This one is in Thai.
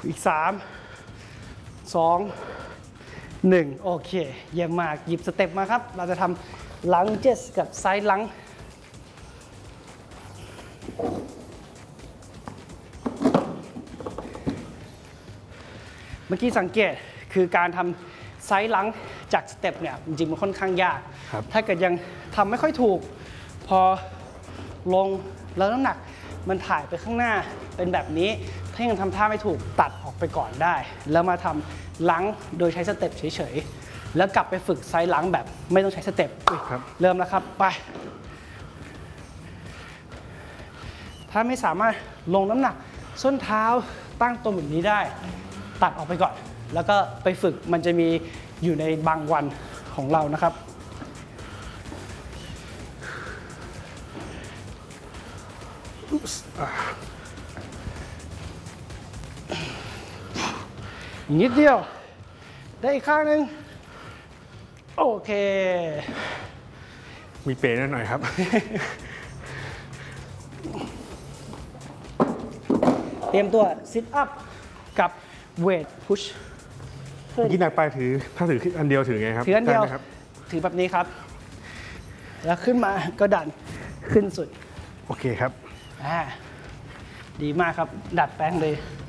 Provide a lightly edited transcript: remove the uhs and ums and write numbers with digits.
อีก3 2 1โอเคเยี่ยมมากหยิบสเต็ปมาครับเราจะทำลังเจสกับไซด์ลังเมื่อกี้สังเกตคือการทำไซด์ลังจากสเต็ปเนี่ยจริงๆมันค่อนข้างยากถ้าเกิดยังทำไม่ค่อยถูกพอลงแล้วน้ำหนักมันถ่ายไปข้างหน้าเป็นแบบนี้ถ้ายังทำท่าไม่ถูกตัดออกไปก่อนได้แล้วมาทำลังโดยใช้สเต็ปเฉยๆแล้วกลับไปฝึกไซด์ลังแบบไม่ต้องใช้สเต็ปเริ่มแล้วครับไปถ้าไม่สามารถลงน้ำหนักส้นเท้าตั้งตรงแบบนี้ได้ตัดออกไปก่อนแล้วก็ไปฝึกมันจะมีอยู่ในบางวันของเรานะครับนิดเดียวได้อีกข้างหนึ่งโอเคมีเปย์นิดหน่อยครับเตรียมตัวซิทอัพกับเวทพุชเมื่อกี้หนักไปถือถ้าถืออันเดียวถือไงครับถืออันเดียวครับถือแบบนี้ครับแล้วขึ้นมาก็ดันขึ้นสุดโอเคครับดีมากครับดัดแปลงเลย